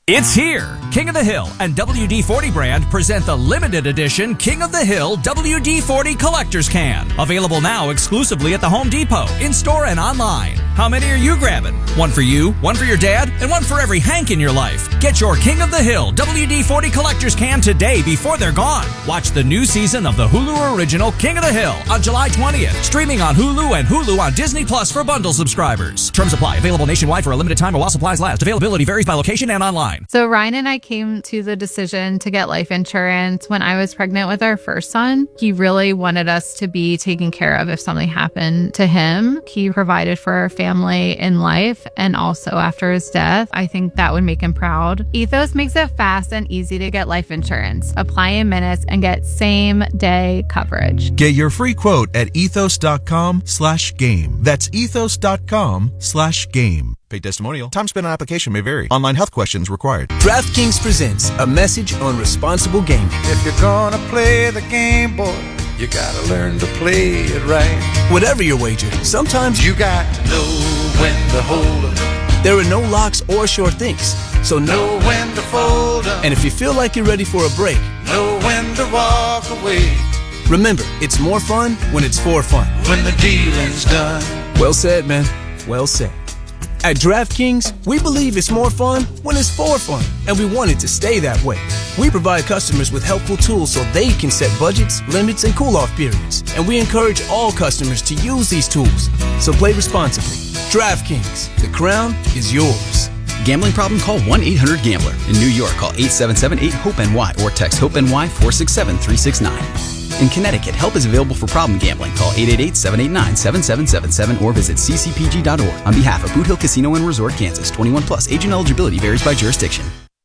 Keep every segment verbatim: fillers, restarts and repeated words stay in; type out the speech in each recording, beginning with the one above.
It's here! King of the Hill and W D forty brand present the limited edition King of the Hill W D forty Collector's Can. Available now exclusively at the Home Depot, in-store and online. How many are you grabbing? One for you, one for your dad, and one for every Hank in your life. Get your King of the Hill W D forty Collector's Can today before they're gone. Watch the new season of the Hulu original King of the Hill on July twentieth. Streaming on Hulu and Hulu on Disney Plus for bundle subscribers. Terms apply. Available nationwide for a limited time or while supplies last. Availability varies by location and online. So Ryan and I came to the decision to get life insurance when I was pregnant with our first son. He really wanted us to be taken care of if something happened to him. He provided for our family in life and also after his death. I think that would make him proud. Ethos makes it fast and easy to get life insurance. Apply in minutes and get same day coverage. Get your free quote at ethos.com slash game. That's ethos.com slash game. Paid testimonial. Time spent on application may vary. Online health questions required. DraftKings presents a message on responsible gaming. If you're gonna play the game, boy, you gotta learn to play it right. Whatever your wager, sometimes you got to know when to hold 'em. There are no locks or sure things, so know when to fold 'em. And if you feel like you're ready for a break, know when to walk away. Remember, it's more fun when it's for fun. When the dealing's done. Well said, man. Well said. At DraftKings, we believe it's more fun when it's for fun, and we want it to stay that way. We provide customers with helpful tools so they can set budgets, limits, and cool-off periods, and we encourage all customers to use these tools. So play responsibly. DraftKings, the crown is yours. Gambling problem? Call one eight hundred gambler. In New York, call eight seven seven eight hope N Y or text HOPE-NY four six seven three six nine. In Connecticut, help is available for problem gambling. Call eight eight eight, seven eight nine, seven seven seven seven or visit c c p g dot org. On behalf of Boot Hill Casino and Resort, Kansas, twenty-one plus. Agent eligibility varies by jurisdiction.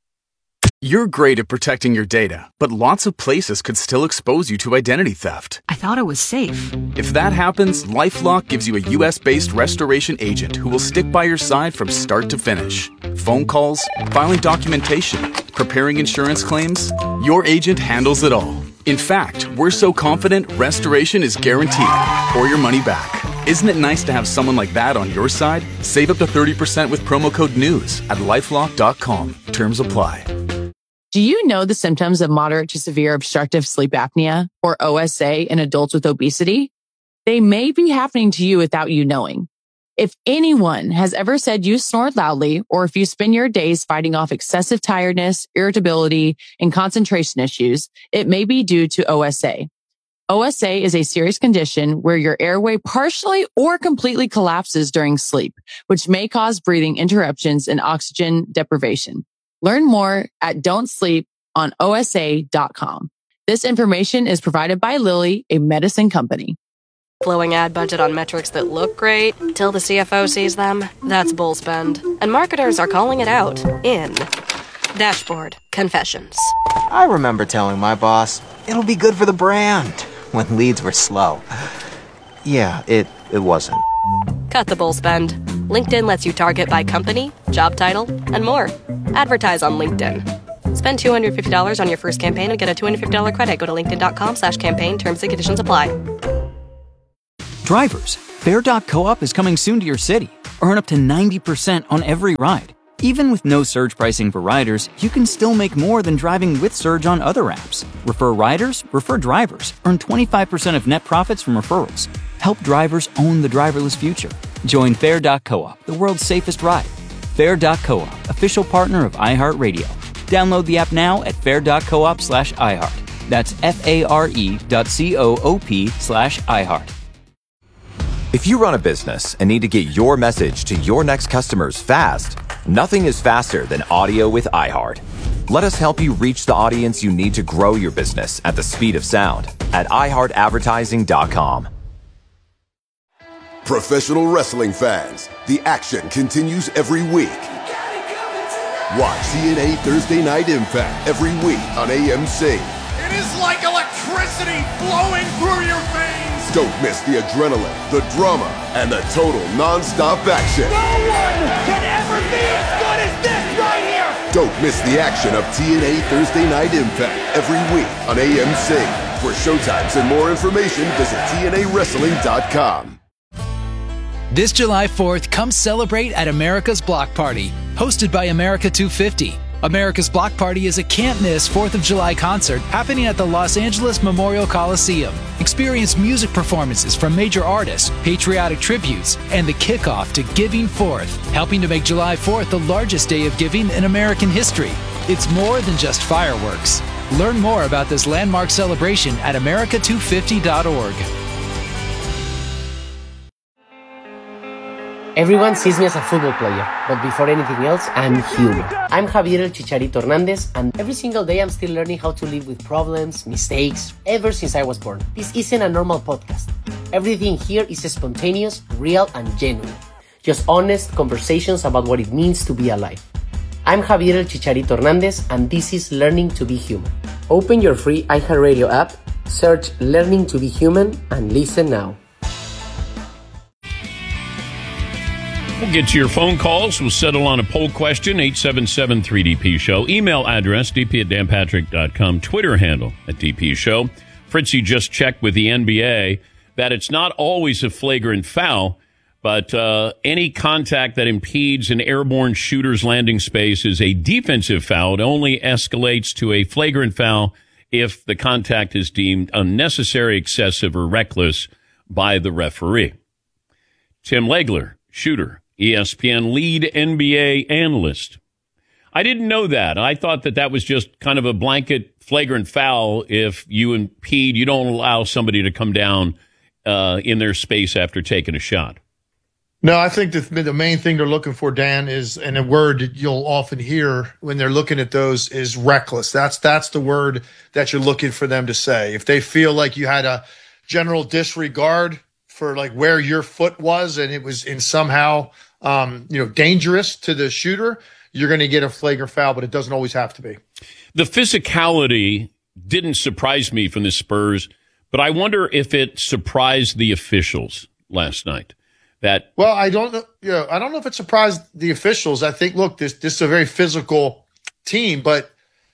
You're great at protecting your data, but lots of places could still expose you to identity theft. I thought it was safe. If that happens, LifeLock gives you a U S-based restoration agent who will stick by your side from start to finish. Phone calls, filing documentation, preparing insurance claims, your agent handles it all. In fact, we're so confident restoration is guaranteed or your money back. Isn't it nice to have someone like that on your side? Save up to thirty percent with promo code NEWS at lifelock dot com. Terms apply. Do you know the symptoms of moderate to severe obstructive sleep apnea, or O S A, in adults with obesity? They may be happening to you without you knowing. If anyone has ever said you snore loudly, or if you spend your days fighting off excessive tiredness, irritability, and concentration issues, it may be due to O S A. O S A is a serious condition where your airway partially or completely collapses during sleep, which may cause breathing interruptions and oxygen deprivation. Learn more at don't sleep on O S A dot com. This information is provided by Lilly, a medicine company. Blowing ad budget on metrics that look great till the C F O sees them? That's bull spend. And marketers are calling it out in Dashboard Confessions. I remember telling my boss, it'll be good for the brand, when leads were slow. Yeah, it, it wasn't. Cut the bull spend. LinkedIn lets you target by company, job title, and more. Advertise on LinkedIn. Spend two hundred fifty dollars on your first campaign and get a two hundred fifty dollars credit. Go to linkedin.com slash campaign. Terms and conditions apply. Drivers, Fare dot coop is coming soon to your city. Earn up to ninety percent on every ride. Even with no surge pricing for riders, you can still make more than driving with surge on other apps. Refer riders, refer drivers. Earn twenty-five percent of net profits from referrals. Help drivers own the driverless future. Join Fare dot coop, the world's safest ride. Fare dot coop, official partner of iHeartRadio. Download the app now at fare dot coop slash iHeart. That's F-A-R-E dot C-O-O-P slash iHeart. If you run a business and need to get your message to your next customers fast, nothing is faster than audio with iHeart. Let us help you reach the audience you need to grow your business at the speed of sound at i heart advertising dot com. Professional wrestling fans, the action continues every week. Watch T N A Thursday Night Impact every week on A M C. It is like electricity flowing through your veins. Don't miss the adrenaline, the drama, and the total non-stop action. No one can ever be as good as this right here. Don't miss the action of T N A Thursday Night Impact every week on A M C. For showtimes and more information, visit T N A wrestling dot com. This July fourth, come celebrate at America's Block Party, hosted by America two fifty. America's Block Party is a can't-miss fourth of July concert happening at the Los Angeles Memorial Coliseum. Experience music performances from major artists, patriotic tributes, and the kickoff to Giving Fourth, helping to make July fourth the largest day of giving in American history. It's more than just fireworks. Learn more about this landmark celebration at America two fifty dot org. Everyone sees me as a football player, but before anything else, I'm human. I'm Javier El Chicharito Hernandez, and every single day I'm still learning how to live with problems, mistakes, ever since I was born. This isn't a normal podcast. Everything here is spontaneous, real, and genuine. Just honest conversations about what it means to be alive. I'm Javier El Chicharito Hernandez, and this is Learning to be Human. Open your free iHeartRadio app, search Learning to be Human, and listen now. We'll get to your phone calls. We'll settle on a poll question, eight seven seven three D P show. Email address, d p at dan patrick dot com. Twitter handle, at D P show. Fritzy just checked with the N B A that it's not always a flagrant foul, but uh, any contact that impedes an airborne shooter's landing space is a defensive foul. It only escalates to a flagrant foul if the contact is deemed unnecessary, excessive, or reckless by the referee. Tim Legler, shooter, E S P N lead N B A analyst. I didn't know that. I thought that that was just kind of a blanket flagrant foul if you impede, you don't allow somebody to come down uh, in their space after taking a shot. No, I think the, the main thing they're looking for, Dan, is, and a word that you'll often hear when they're looking at those, is reckless. That's that's the word that you're looking for them to say. If they feel like you had a general disregard for like where your foot was and it was in somehow um, you know, dangerous to the shooter, you're going to get a flagrant foul, but it doesn't always have to be. The physicality didn't surprise me from the Spurs, but I wonder if it surprised the officials last night. That well, I don't know. You know, I don't know if it surprised the officials. I think, look, this this is a very physical team, but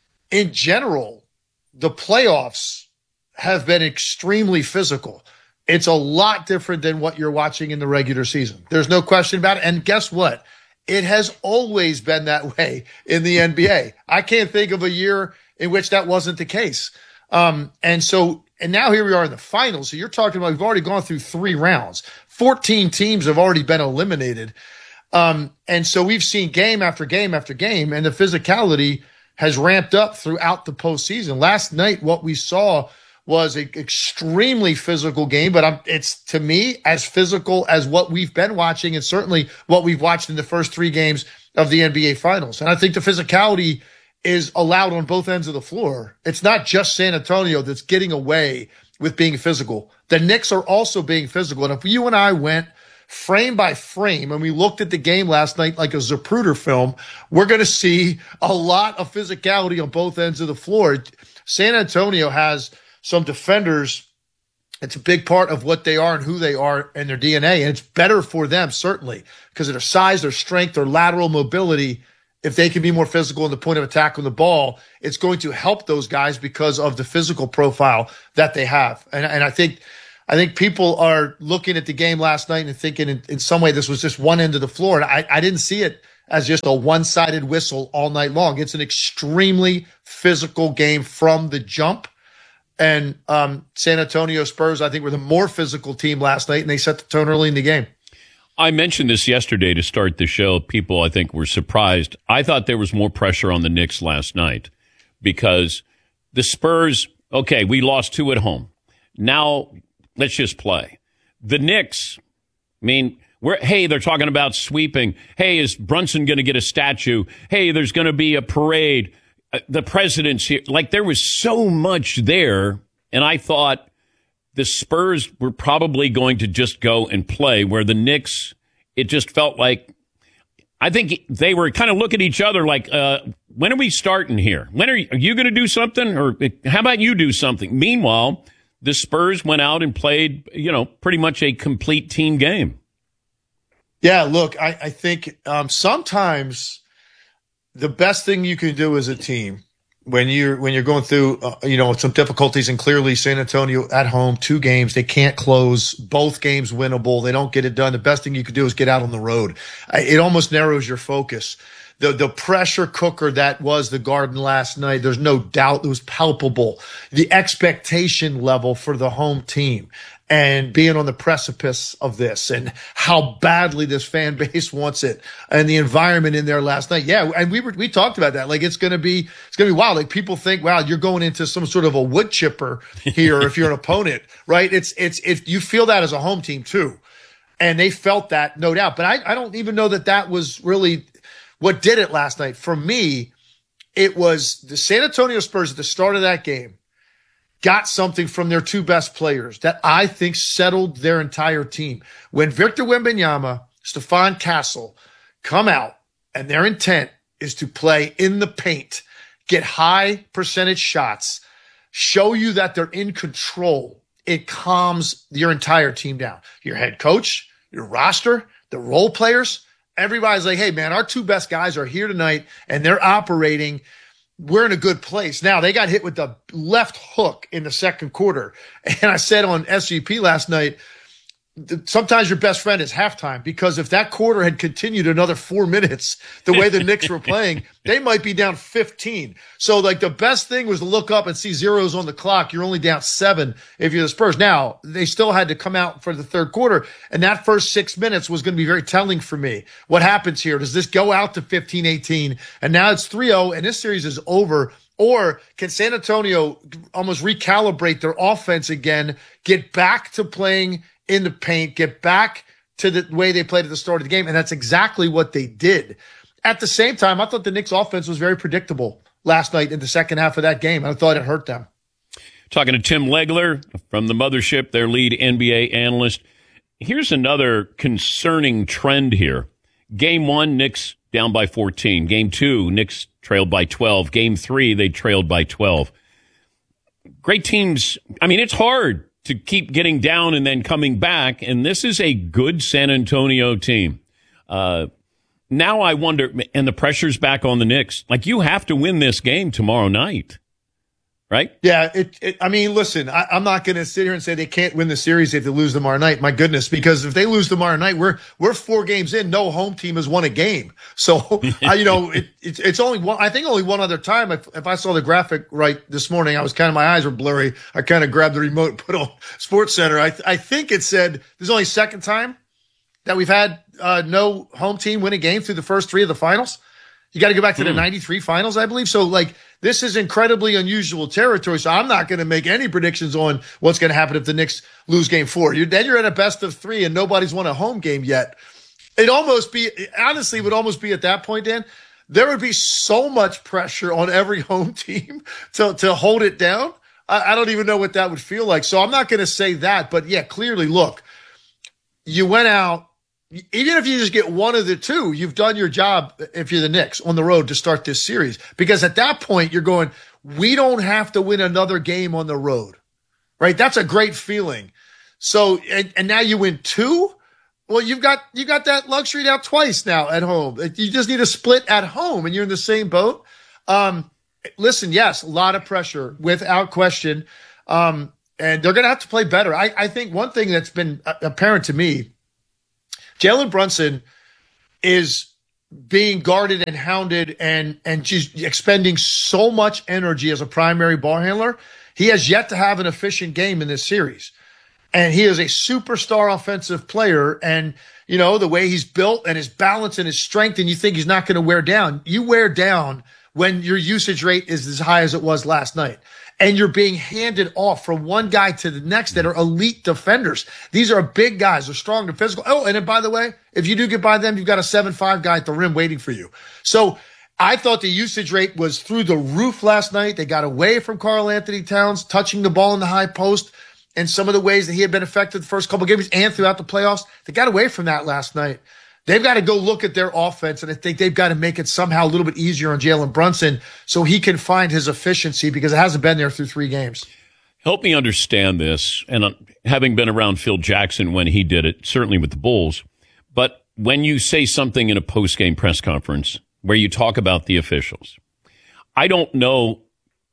in general, the playoffs have been extremely physical. It's a lot different than what you're watching in the regular season. There's no question about it. And guess what? It has always been that way in the N B A. I can't think of a year in which that wasn't the case. Um, and so, and now here we are in the finals. So you're talking about, we've already gone through three rounds. fourteen teams have already been eliminated. Um, and so we've seen game after game after game, and the physicality has ramped up throughout the postseason. Last night, what we saw was an extremely physical game, but I'm, it's, to me, as physical as what we've been watching and certainly what we've watched in the first three games of the N B A Finals. And I think the physicality is allowed on both ends of the floor. It's not just San Antonio that's getting away with being physical. The Knicks are also being physical. And if you and I went frame by frame and we looked at the game last night like a Zapruder film, we're going to see a lot of physicality on both ends of the floor. San Antonio has some defenders. It's a big part of what they are and who they are and their D N A. And it's better for them, certainly, because of their size, their strength, their lateral mobility. If they can be more physical in the point of attack on the ball, it's going to help those guys because of the physical profile that they have. And, and I think I think people are looking at the game last night and thinking in, in some way this was just one end of the floor. And I, I didn't see it as just a one-sided whistle all night long. It's an extremely physical game from the jump. And um, San Antonio Spurs, I think, were the more physical team last night, and they set the tone early in the game. I mentioned this yesterday to start the show. People, I think, were surprised. I thought there was more pressure on the Knicks last night because the Spurs, okay, we lost two at home. Now let's just play. The Knicks, I mean, we're, hey, they're talking about sweeping. Hey, is Brunson going to get a statue? Hey, there's going to be a parade. Uh, the president's here. Like, there was so much there, and I thought the Spurs were probably going to just go and play, where the Knicks, it just felt like, I think they were kind of looking at each other like, uh, when are we starting here? When are you, are you going to do something? Or how about you do something? Meanwhile, the Spurs went out and played, you know, pretty much a complete team game. Yeah, look, I, I think um, sometimes the best thing you can do as a team when you're when you're going through uh, you know some difficulties, and clearly San Antonio at home, two games, they can't close, both games winnable, they don't get it done. The best thing you could do is get out on the road. I, it almost narrows your focus. the the pressure cooker that was the Garden last night. There's no doubt it was palpable. The expectation level for the home team and being on the precipice of this and how badly this fan base wants it and the environment in there last night. Yeah. And we were, we talked about that. Like, it's going to be, it's going to be wild. Like, people think, wow, you're going into some sort of a wood chipper here if you're an opponent, right? It's, it's, if you feel that as a home team too. And they felt that, no doubt. But I, I don't even know that that was really what did it last night. For me, it was the San Antonio Spurs at the start of that game got something from their two best players that I think settled their entire team. When Victor Wembanyama, Stephon Castle come out and their intent is to play in the paint, get high percentage shots, show you that they're in control, it calms your entire team down. Your head coach, your roster, the role players, everybody's like, hey, man, our two best guys are here tonight and they're operating. We're in a good place. Now, they got hit with the left hook in the second quarter. And I said on S G P last night, sometimes your best friend is halftime, because if that quarter had continued another four minutes, the way the Knicks were playing, they might be down fifteen. So, like, the best thing was to look up and see zeros on the clock. You're only down seven if you're the Spurs. Now, they still had to come out for the third quarter, and that first six minutes was going to be very telling for me. What happens here? Does this go out to fifteen eighteen? And now it's three oh, and this series is over. Or can San Antonio almost recalibrate their offense again, get back to playing in the paint, get back to the way they played at the start of the game? And that's exactly what they did. At the same time, I thought the Knicks offense was very predictable last night in the second half of that game. I thought it hurt them. Talking to Tim Legler from the Mothership, their lead N B A analyst. Here's another concerning trend here. Game one, Knicks down by fourteen. Game two, Knicks trailed by twelve. Game three, they trailed by twelve. Great teams. I mean, it's hard to keep getting down and then coming back, and this is a good San Antonio team. Uh, now I wonder, and the pressure's back on the Knicks. Like, you have to win this game tomorrow night, right? Yeah, it, it, I mean, listen, I, I'm not going to sit here and say they can't win the series if they lose tomorrow night. My goodness, because if they lose tomorrow night, we're we're four games in. No home team has won a game. So, I, you know, it, it, it's only one. I think only one other time. If, if I saw the graphic right this morning, I was kind of my eyes were blurry. I kind of grabbed the remote and put on Sports Center. I I think it said there's only second time that we've had uh, no home team win a game through the first three of the finals. You got to go back to the ninety-three finals, I believe. So, like, this is incredibly unusual territory. So I'm not going to make any predictions on what's going to happen if the Knicks lose game four. You're, then you're at a best of three and nobody's won a home game yet. It'd almost be, honestly, it would almost be at that point, Dan, there would be so much pressure on every home team to, to hold it down. I, I don't even know what that would feel like. So I'm not going to say that. But, yeah, clearly, look, you went out. Even if you just get one of the two, you've done your job if you're the Knicks on the road to start this series. Because at that point, you're going, we don't have to win another game on the road, right? That's a great feeling. So, and, and now you win two? Well, you've got, you got that luxury now twice now at home. You just need a split at home and you're in the same boat. Um, listen, yes, a lot of pressure without question. Um, and they're going to have to play better. I, I think one thing that's been apparent to me, Jalen Brunson is being guarded and hounded and, and just expending so much energy as a primary ball handler. He has yet to have an efficient game in this series. And he is a superstar offensive player. And, you know, the way he's built and his balance and his strength, and you think he's not going to wear down. You wear down when your usage rate is as high as it was last night. And you're being handed off from one guy to the next that are elite defenders. These are big guys. They're strong and physical. Oh, and then, by the way, if you do get by them, you've got a seven five guy at the rim waiting for you. So I thought the usage rate was through the roof last night. They got away from Karl Anthony Towns touching the ball in the high post and some of the ways that he had been effective the first couple of games and throughout the playoffs. They got away from that last night. They've got to go look at their offense, and I think they've got to make it somehow a little bit easier on Jalen Brunson so he can find his efficiency, because it hasn't been there through three games. Help me understand this, and uh, having been around Phil Jackson when he did it, certainly with the Bulls, but when you say something in a post-game press conference where you talk about the officials, I don't know.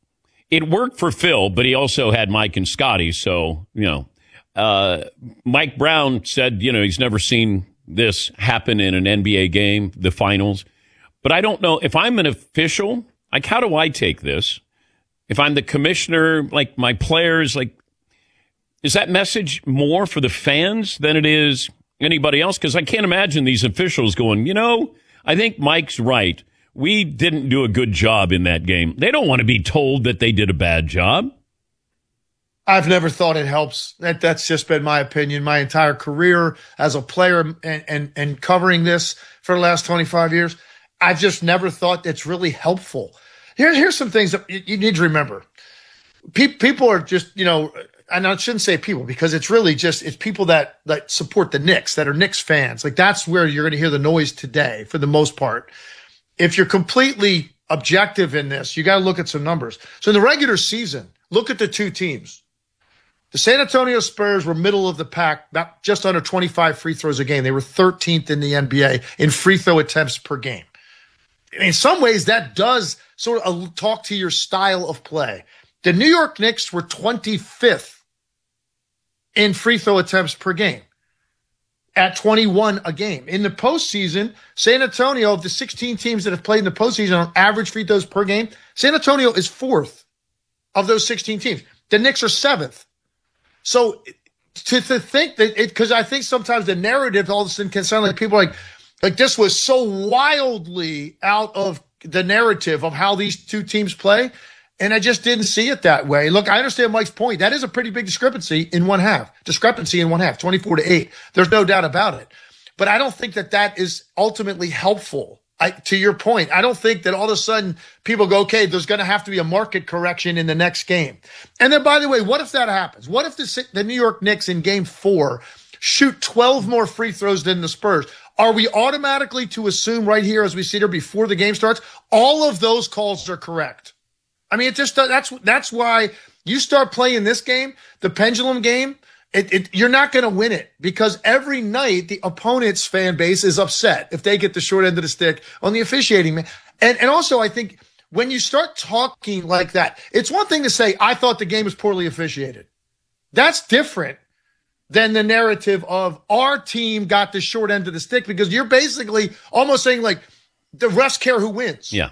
It worked for Phil, but he also had Mike and Scotty, so, you know. Uh, Mike Brown said, you know, he's never seen this happen in an N B A game, the finals. But I don't know if I'm an official, like, how do I take this? If I'm the commissioner, like my players, like, is that message more for the fans than it is anybody else? Because I can't imagine these officials going, you know, I think Mike's right. We didn't do a good job in that game. They don't want to be told that they did a bad job. I've never thought it helps. That that's just been my opinion my entire career as a player and, and, and covering this for the last twenty-five years. I've just never thought it's really helpful. Here, here's some things that you, you need to remember. Pe- people are just, you know, and I shouldn't say people because it's really just, it's people that, that support the Knicks, that are Knicks fans. Like that's where you're going to hear the noise today for the most part. If you're completely objective in this, you got to look at some numbers. So in the regular season, look at the two teams. The San Antonio Spurs were middle of the pack, about just under twenty-five free throws a game. They were thirteenth in the N B A in free throw attempts per game. In some ways, that does sort of talk to your style of play. The New York Knicks were twenty-fifth in free throw attempts per game at twenty-one a game. In the postseason, San Antonio, of the sixteen teams that have played in the postseason on average free throws per game, San Antonio is fourth of those sixteen teams. The Knicks are seventh. So to, to think that it, because I think sometimes the narrative all of a sudden can sound like people like, like this was so wildly out of the narrative of how these two teams play. And I just didn't see it that way. Look, I understand Mike's point. That is a pretty big discrepancy in one half. Discrepancy in one half, twenty-four to eight. There's no doubt about it. But I don't think that that is ultimately helpful. I, to your point, I don't think that all of a sudden people go, okay, there's going to have to be a market correction in the next game. And then, by the way, what if that happens? What if the, the New York Knicks in game four shoot twelve more free throws than the Spurs? Are we automatically to assume right here as we sit here before the game starts, all of those calls are correct? I mean, it just that's that's why you start playing this game, the pendulum game. It, it, you're not going to win it because every night the opponent's fan base is upset if they get the short end of the stick on the officiating. And and also, I think when you start talking like that, it's one thing to say, I thought the game was poorly officiated. That's different than the narrative of our team got the short end of the stick because you're basically almost saying like the refs care who wins. Yeah.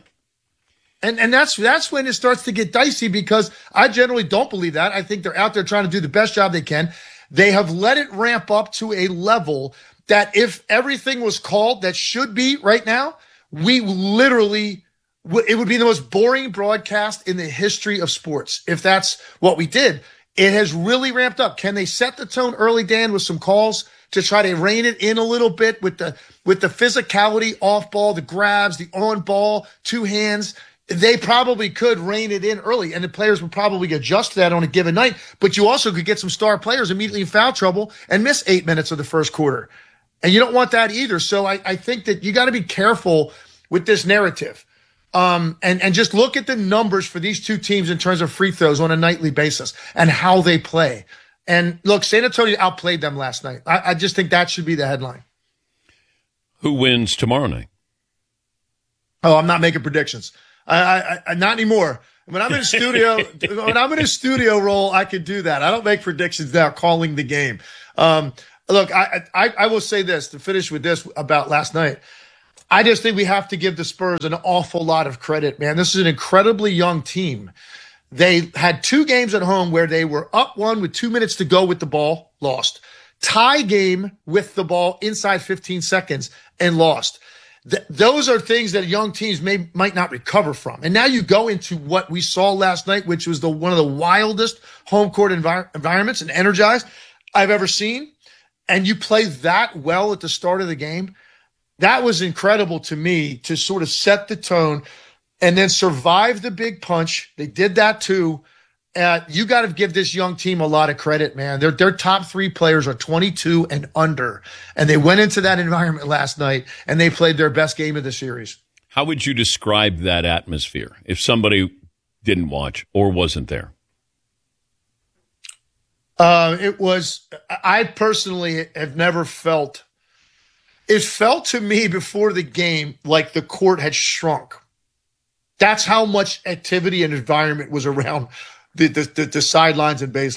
And and that's that's when it starts to get dicey because I generally don't believe that. I think they're out there trying to do the best job they can. They have let it ramp up to a level that if everything was called that should be right now, we literally, it would be the most boring broadcast in the history of sports if that's what we did. It has really ramped up. Can they set the tone early, Dan, with some calls to try to rein it in a little bit with the with the physicality off ball, the grabs, the on ball, two hands? They probably could rein it in early, and the players would probably adjust to that on a given night. But you also could get some star players immediately in foul trouble and miss eight minutes of the first quarter. And you don't want that either. So I, I think that you got to be careful with this narrative. Um, and, and just look at the numbers for these two teams in terms of free throws on a nightly basis and how they play. And look, San Antonio outplayed them last night. I, I just think that should be the headline. Who wins tomorrow night? Oh, I'm not making predictions. I, I, I not anymore. When I'm in a studio, when I'm in a studio role, I can do that. I don't make predictions now, calling the game. Um, look, I, I, I will say this to finish with this about last night. I just think we have to give the Spurs an awful lot of credit, man. This is an incredibly young team. They had two games at home where they were up one with two minutes to go with the ball, lost. Tie game with the ball inside fifteen seconds and lost. Th- those are things that young teams may might not recover from. And now you go into what we saw last night, which was the one of the wildest home court envir- environments and energized I've ever seen. And you play that well at the start of the game. That was incredible to me to sort of set the tone and then survive the big punch. They did that too. Uh, you got to give this young team a lot of credit, man. Their their top three players are twenty-two and under, and they went into that environment last night and they played their best game of the series. How would you describe that atmosphere if somebody didn't watch or wasn't there? Uh, it was. I personally have never felt. It felt to me before the game like the court had shrunk. That's how much activity and environment was around the, the, the, the sidelines and baseline.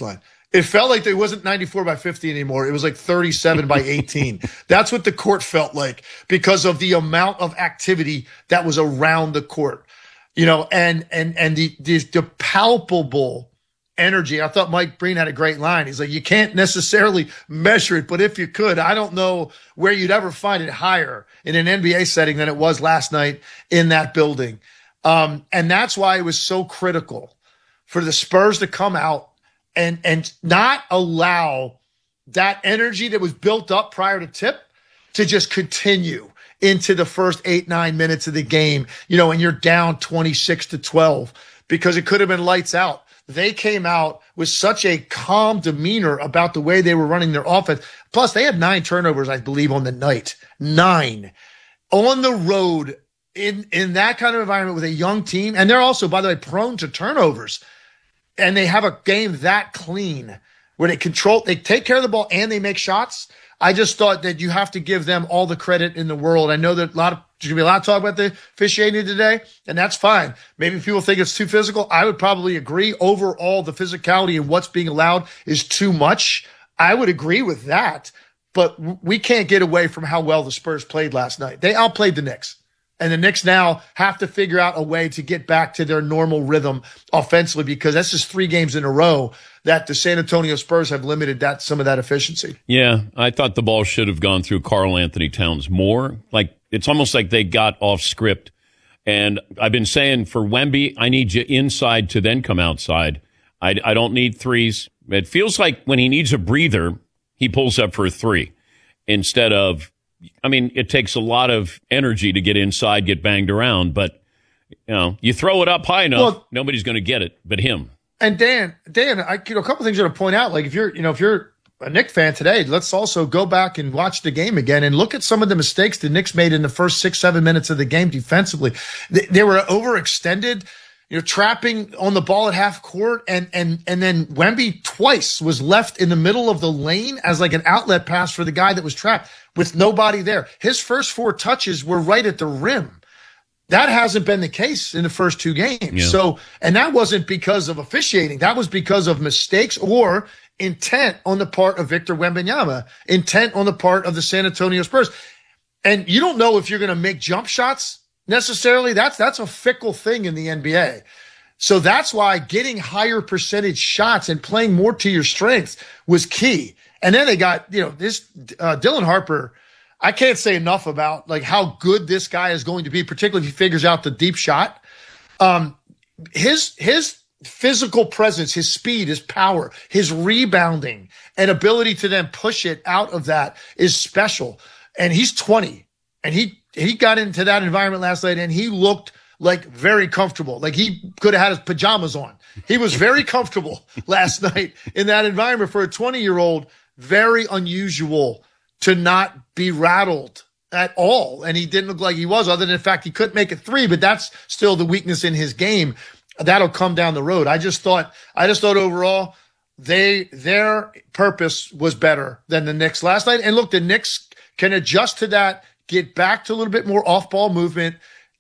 It felt like it wasn't ninety-four by fifty anymore. It was like thirty-seven by eighteen. That's what the court felt like because of the amount of activity that was around the court, you know, and, and, and the, the, the palpable energy. I thought Mike Breen had a great line. He's like, you can't necessarily measure it, but if you could, I don't know where you'd ever find it higher in an N B A setting than it was last night in that building. Um, and that's why it was so critical for the Spurs to come out and and not allow that energy that was built up prior to tip to just continue into the first eight, nine minutes of the game, you know, and you're down twenty-six to twelve because it could have been lights out. They came out with such a calm demeanor about the way they were running their offense. Plus, they had nine turnovers, I believe, on the night. Nine. On the road, in, in that kind of environment with a young team. And they're also, by the way, prone to turnovers. And they have a game that clean where they control, they take care of the ball and they make shots. I just thought that you have to give them all the credit in the world. I know that a lot of, there's going to be a lot of talk about the officiating today, and that's fine. Maybe people think it's too physical. I would probably agree. Overall, the physicality and what's being allowed is too much. I would agree with that, but we can't get away from how well the Spurs played last night. They outplayed the Knicks. And the Knicks now have to figure out a way to get back to their normal rhythm offensively because that's just three games in a row that the San Antonio Spurs have limited that some of that efficiency. Yeah, I thought the ball should have gone through Karl Anthony Towns more. Like it's almost like they got off script. And I've been saying for Wemby, I need you inside to then come outside. I, I don't need threes. It feels like when he needs a breather, he pulls up for a three instead of. I mean, it takes a lot of energy to get inside, get banged around, but you know, you throw it up high enough, well, nobody's going to get it but him. And Dan, Dan, I, you know, a couple things I want to point out. Like if you're, you know, if you're a Knicks fan today, let's also go back and watch the game again and look at some of the mistakes the Knicks made in the first six, seven minutes of the game defensively. They, they were overextended. You know, trapping on the ball at half court, and and and then Wemby twice was left in the middle of the lane as like an outlet pass for the guy that was trapped with nobody there. His first four touches were right at the rim. That hasn't been the case in the first two games. Yeah. So, and that wasn't because of officiating. That was because of mistakes or intent on the part of Victor Wembanyama, intent on the part of the San Antonio Spurs. And you don't know if you're going to make jump shots necessarily. That's that's a fickle thing in the N B A. So that's why getting higher percentage shots and playing more to your strengths was key. And then they got, you know, this uh, Dylan Harper. I can't say enough about like how good this guy is going to be, particularly if he figures out the deep shot. Um, his his physical presence, his speed, his power, his rebounding, and ability to then push it out of that is special. And he's twenty, and he he got into that environment last night, and he looked like very comfortable. Like he could have had his pajamas on. He was very comfortable last night in that environment for a twenty-year-old. Very unusual to not be rattled at all. And he didn't look like he was, other than the fact he couldn't make it three, but that's still the weakness in his game. That'll come down the road. I just thought, I just thought overall, they, their purpose was better than the Knicks last night. And look, the Knicks can adjust to that, get back to a little bit more off-ball movement,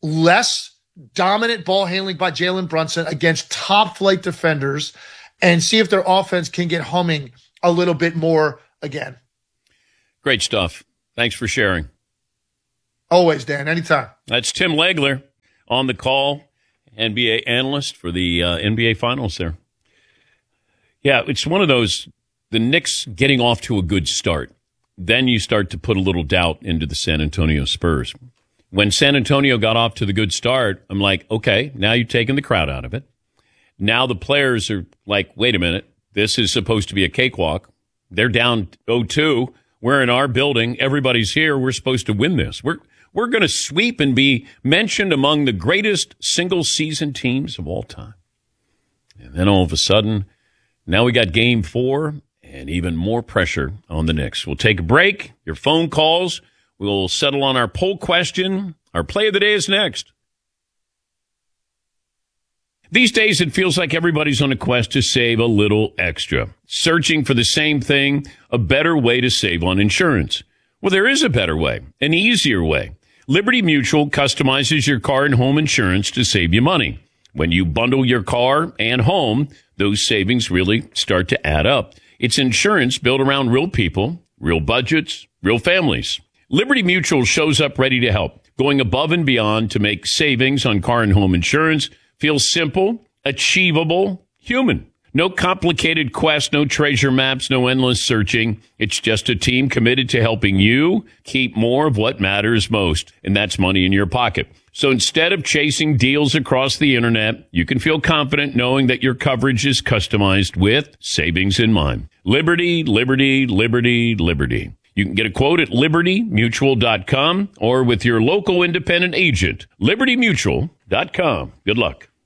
less dominant ball handling by Jalen Brunson against top-flight defenders, and see if their offense can get humming a little bit more again. Great stuff. Thanks for sharing. Always, Dan. Anytime. That's Tim Legler on the call, N B A analyst for the uh, N B A Finals there. Yeah, it's one of those, the Knicks getting off to a good start. Then you start to put a little doubt into the San Antonio Spurs. When San Antonio got off to the good start, I'm like, okay, now you've taken the crowd out of it. Now the players are like, wait a minute, this is supposed to be a cakewalk. They're down oh two. We're in our building. Everybody's here. We're supposed to win this. We're we're going to sweep and be mentioned among the greatest single-season teams of all time. And then all of a sudden, now we got game four and even more pressure on the Knicks. We'll take a break. Your phone calls. We'll settle on our poll question. Our play of the day is next. These days, it feels like everybody's on a quest to save a little extra, searching for the same thing, a better way to save on insurance. Well, there is a better way, an easier way. Liberty Mutual customizes your car and home insurance to save you money. When you bundle your car and home, those savings really start to add up. It's insurance built around real people, real budgets, real families. Liberty Mutual shows up ready to help, going above and beyond to make savings on car and home insurance feel simple, achievable, human. No complicated quest, no treasure maps, no endless searching. It's just a team committed to helping you keep more of what matters most, and that's money in your pocket. So instead of chasing deals across the internet, you can feel confident knowing that your coverage is customized with savings in mind. Liberty, Liberty, Liberty, Liberty. You can get a quote at liberty mutual dot com or with your local independent agent, liberty mutual dot com. Good luck.